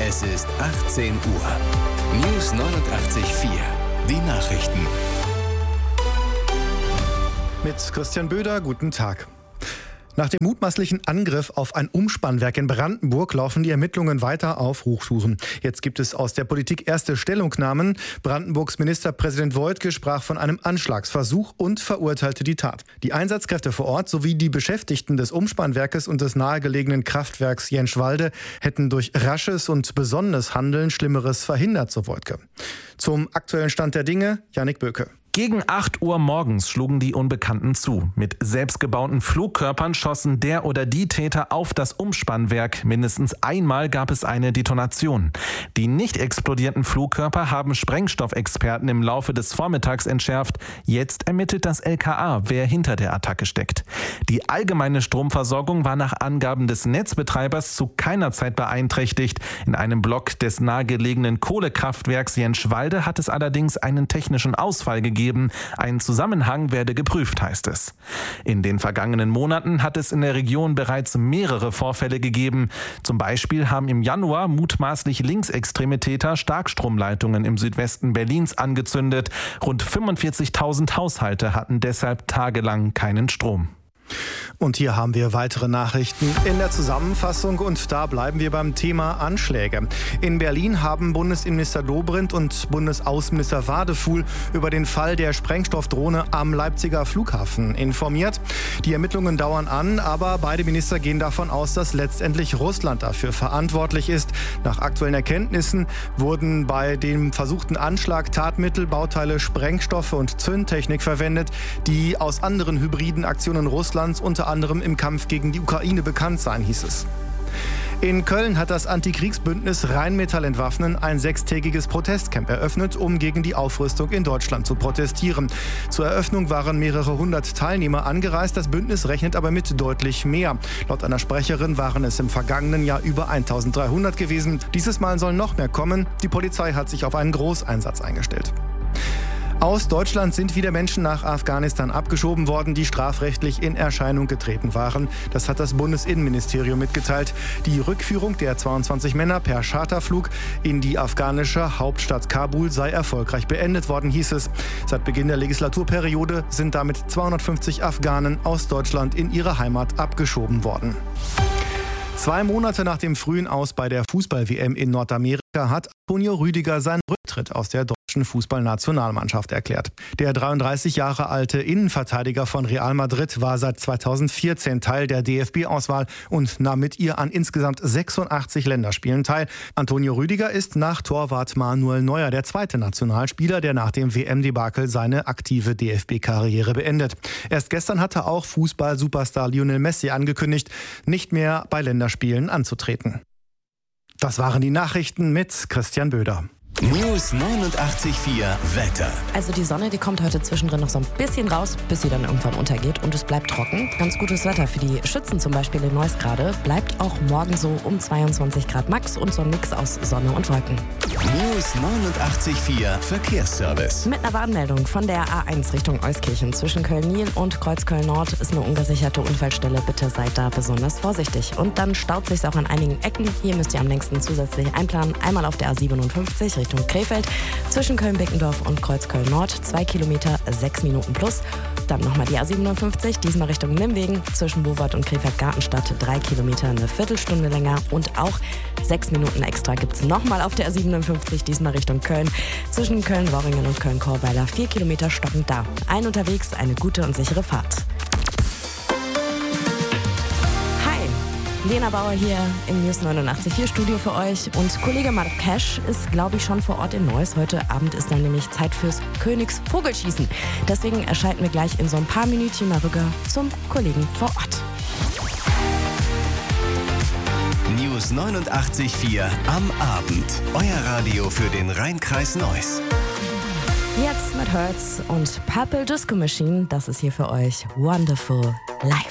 Es ist 18 Uhr. News 89.4. Die Nachrichten. Mit Christian Böder, guten Tag. Nach dem mutmaßlichen Angriff auf ein Umspannwerk in Brandenburg laufen die Ermittlungen weiter auf Hochtouren. Jetzt gibt es aus der Politik erste Stellungnahmen. Brandenburgs Ministerpräsident Woidke sprach von einem Anschlagsversuch und verurteilte die Tat. Die Einsatzkräfte vor Ort sowie die Beschäftigten des Umspannwerkes und des nahegelegenen Kraftwerks Jenschwalde hätten durch rasches und besonnenes Handeln Schlimmeres verhindert, so Woidke. Zum aktuellen Stand der Dinge, Jannik Böke. Gegen 8 Uhr morgens schlugen die Unbekannten zu. Mit selbstgebauten Flugkörpern schossen der oder die Täter auf das Umspannwerk. Mindestens einmal gab es eine Detonation. Die nicht explodierten Flugkörper haben Sprengstoffexperten im Laufe des Vormittags entschärft. Jetzt ermittelt das LKA, wer hinter der Attacke steckt. Die allgemeine Stromversorgung war nach Angaben des Netzbetreibers zu keiner Zeit beeinträchtigt. In einem Block des nahegelegenen Kohlekraftwerks Jenschwalde hat es allerdings einen technischen Ausfall gegeben. Ein Zusammenhang werde geprüft, heißt es. In den vergangenen Monaten hat es in der Region bereits mehrere Vorfälle gegeben. Zum Beispiel haben im Januar mutmaßlich linksextreme Täter Starkstromleitungen im Südwesten Berlins angezündet. Rund 45.000 Haushalte hatten deshalb tagelang keinen Strom. Und hier haben wir weitere Nachrichten in der Zusammenfassung und da bleiben wir beim Thema Anschläge. In Berlin haben Bundesinnenminister Dobrindt und Bundesaußenminister Wadefuhl über den Fall der Sprengstoffdrohne am Leipziger Flughafen informiert. Die Ermittlungen dauern an, aber beide Minister gehen davon aus, dass letztendlich Russland dafür verantwortlich ist. Nach aktuellen Erkenntnissen wurden bei dem versuchten Anschlag Tatmittel, Bauteile, Sprengstoffe und Zündtechnik verwendet, die aus anderen hybriden Aktionen Russlands unter anderem im Kampf gegen die Ukraine bekannt seien, hieß es. In Köln hat das Antikriegsbündnis Rheinmetall Entwaffnen ein 6-tägiges Protestcamp eröffnet, um gegen die Aufrüstung in Deutschland zu protestieren. Zur Eröffnung waren mehrere hundert Teilnehmer angereist, das Bündnis rechnet aber mit deutlich mehr. Laut einer Sprecherin waren es im vergangenen Jahr über 1300 gewesen. Dieses Mal sollen noch mehr kommen. Die Polizei hat sich auf einen Großeinsatz eingestellt. Aus Deutschland sind wieder Menschen nach Afghanistan abgeschoben worden, die strafrechtlich in Erscheinung getreten waren. Das hat das Bundesinnenministerium mitgeteilt. Die Rückführung der 22 Männer per Charterflug in die afghanische Hauptstadt Kabul sei erfolgreich beendet worden, hieß es. Seit Beginn der Legislaturperiode sind damit 250 Afghanen aus Deutschland in ihre Heimat abgeschoben worden. 2 Monate nach dem frühen Aus bei der Fußball-WM in Nordamerika hat Antonio Rüdiger seinen Rücktritt aus der deutschen Fußballnationalmannschaft erklärt. Der 33 Jahre alte Innenverteidiger von Real Madrid war seit 2014 Teil der DFB-Auswahl und nahm mit ihr an insgesamt 86 Länderspielen teil. Antonio Rüdiger ist nach Torwart Manuel Neuer der zweite Nationalspieler, der nach dem WM-Debakel seine aktive DFB-Karriere beendet. Erst gestern hatte auch Fußball-Superstar Lionel Messi angekündigt, nicht mehr bei Länderspielen anzutreten. Das waren die Nachrichten mit Christian Böder. News 89.4 Wetter. Also die Sonne, die kommt heute zwischendrin noch so ein bisschen raus, bis sie dann irgendwann untergeht und es bleibt trocken. Ganz gutes Wetter für die Schützen zum Beispiel in Neuss gerade. Bleibt auch morgen so um 22 Grad max und so ein Mix aus Sonne und Wolken. News 89.4 Verkehrsservice. Mit einer Warnmeldung von der A1 Richtung Euskirchen zwischen Köln-Nil und Kreuzköln-Nord ist eine ungesicherte Unfallstelle. Bitte seid da besonders vorsichtig. Und dann staut sich auch an einigen Ecken. Hier müsst ihr am längsten zusätzlich einplanen. Einmal auf der A57 Richtung Krefeld zwischen Köln-Beckendorf und Kreuzköln-Nord. 2 Kilometer, 6 Minuten plus. Dann nochmal die A57, diesmal Richtung Nimwegen zwischen Bowart und Krefeld-Gartenstadt. 3 Kilometer, eine Viertelstunde länger. Und auch 6 Minuten extra gibt es nochmal auf der A57, diesmal Richtung Köln. Zwischen Köln-Worringen und Köln-Korweiler 4 Kilometer stockend da. Ein unterwegs, eine gute und sichere Fahrt. Lena Bauer hier im News 89.4 Studio für euch und Kollege Mark Cash ist, glaube ich, schon vor Ort in Neuss. Heute Abend ist dann nämlich Zeit fürs Königsvogelschießen. Deswegen erscheinen wir gleich in so ein paar Minütchen mal rüber zum Kollegen vor Ort. News 89.4 am Abend. Euer Radio für den Rhein-Kreis Neuss. Jetzt mit Hertz und Purple Disco Machine. Das ist hier für euch Wonderful Life.